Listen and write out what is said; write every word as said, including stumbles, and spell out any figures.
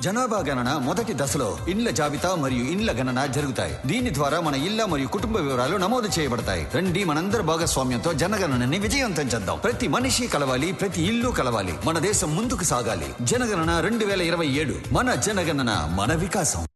జనాభా గణన మొదటి దశలో ఇండ్ల జాబితా మరియు ఇండ్ల గణన జరుగుతాయి. దీని ద్వారా మన ఇళ్ల మరియు కుటుంబ వివరాలు నమోదు చేయబడతాయి. రండి మనందరి భాగస్వామ్యంతో జనగణనని విజయవంతం చేద్దాం. ప్రతి మనిషి కలవాలి, ప్రతి ఇల్లు కలవాలి. మన దేశం ముందుకు సాగాలి. జనగణన రెండు వేల ఇరవై ఏడు మన జనగణన మన వికాసం.